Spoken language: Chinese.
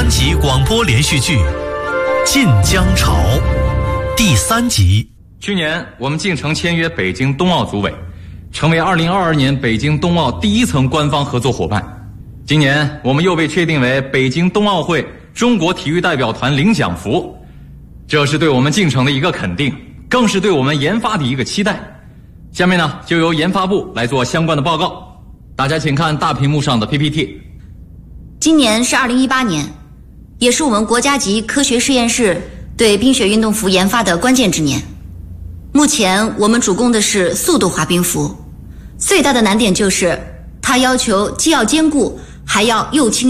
3集广播连续剧《晋江潮》第3集。 去年我们进城签约北京冬奥组委，成为2022年北京冬奥第1层官方合作伙伴。今年我们又被确定为北京冬奥会中国体育代表团领奖服，这是对我们进城的一个肯定，更是对我们研发的一个期待。下面呢，就由研发部来做相关的报告，大家请看大屏幕上的 PPT。 今年是2018年，也是我们国家级科学实验室对冰雪运动服研发的关键之年。目前我们主攻的是速度滑冰服，最大的难点就是它要求既要坚固，还要又轻